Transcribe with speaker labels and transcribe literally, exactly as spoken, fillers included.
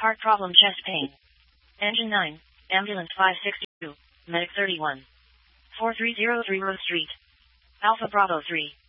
Speaker 1: Heart problem, chest pain. Engine nine, ambulance five six two, medic thirty-one. four three zero three Rose Street. Alpha Bravo three.